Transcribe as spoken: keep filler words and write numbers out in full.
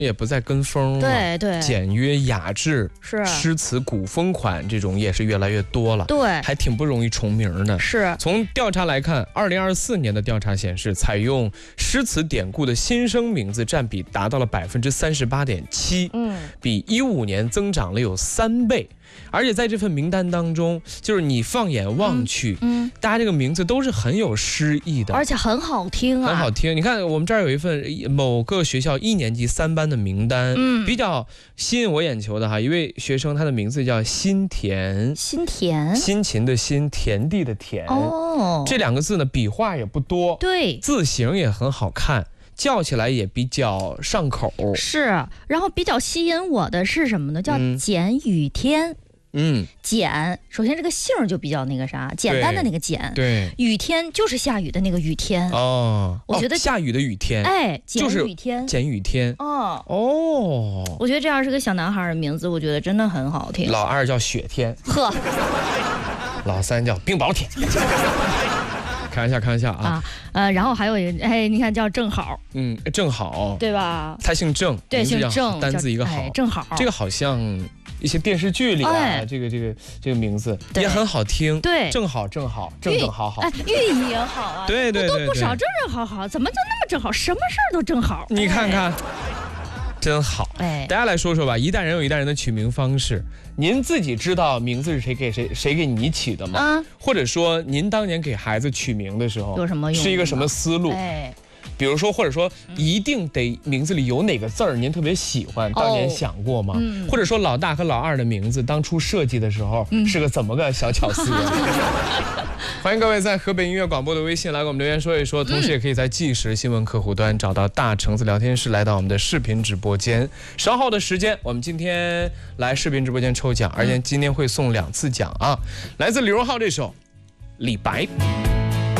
也不再跟风了， 对对， 简约雅致， 是诗词古风款，这种也是越来越多了， 对， 还挺不容易重名的。 是从调查来看，二零二四年的调查显示，采用诗词典故的新生名字占比达到了百分之三十八点七，嗯，比一五年增长了有三倍。而且在这份名单当中，就是你放眼望去，嗯，嗯大家这个名字都是很有诗意的， 而且很好听啊， 很好听。你看，我们这儿有一份某个学校一年级三班的名单，嗯，比较吸引我眼球的哈，一位学生他的名字叫辛田， 辛田， 辛勤的辛，田地的田， 哦， 这两个字呢，笔画也不多， 对， 字形也很好看。叫起来也比较上口， 是。然后比较吸引我的是什么呢？叫简雨天。 嗯， 简，首先这个姓就比较那个啥，简单的那个简。 对， 雨天就是下雨的那个雨天。 哦， 我觉得、 哦、下雨的雨天， 哎，简雨天， 简雨天。 哦哦， 我觉得这样是个小男孩的名字，我觉得真的很好听。 老二叫雪天， 呵， 老三叫冰雹天。开玩笑，开玩笑啊！ 啊，呃，然后还有一个，哎，你看叫正好， 嗯，正好， 对吧？ 他姓郑， 对，姓郑， 单字一个好， 哎、正好， 这个好像一些电视剧里啊，哎、这个这个这个名字也很好听， 对， 正好正好，正正好好， 哎，寓意也好啊， 对对 对, 对， 都不少，正正好好，怎么就那么正好？什么事儿都正好， 你看看。哎真好，哎，大家来说说吧。一代人有一代人的取名方式，您自己知道名字是谁给谁谁给你起的吗？啊，或者说您当年给孩子取名的时候有什么用？ 是一个什么思路？ 哎， 比如说，或者说一定得名字里有哪个字儿您特别喜欢，当年想过吗？嗯、或者说老大和老二的名字当初设计的时候、嗯、是个怎么个小巧思、啊？欢迎各位在河北音乐广播的微信来给我们留言说一说，同时也可以在即时新闻客户端找到大橙子聊天室，来到我们的视频直播间。稍后的时间，我们今天来视频直播间抽奖，而且今天会送两次奖啊！来自李荣浩这首《李白》。